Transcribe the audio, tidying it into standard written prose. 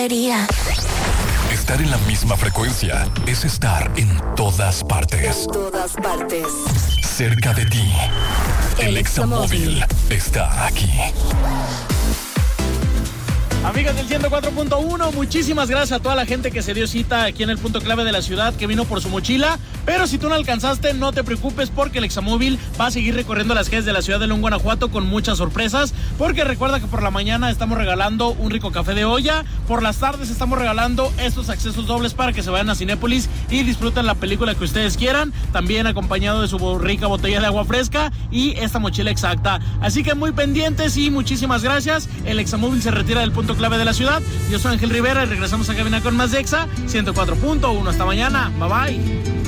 Estar en la misma frecuencia es estar en todas partes. En todas partes. Cerca de ti. El Examóvil está aquí. Amigas del 104.1, muchísimas gracias a toda la gente que se dio cita aquí en el punto clave de la ciudad, que vino por su mochila. Pero si tú no alcanzaste, no te preocupes, porque el Examóvil va a seguir recorriendo las calles de la ciudad de León, Guanajuato, con muchas sorpresas. Porque recuerda que por la mañana estamos regalando un rico café de olla. Por las tardes estamos regalando estos accesos dobles para que se vayan a Cinépolis y disfruten la película que ustedes quieran. También acompañado de su rica botella de agua fresca y esta mochila exacta. Así que muy pendientes y muchísimas gracias. El Examóvil se retira del punto clave de la ciudad. Yo soy Ángel Rivera y regresamos a cabina con más de Exa 104.1. Hasta mañana. Bye bye.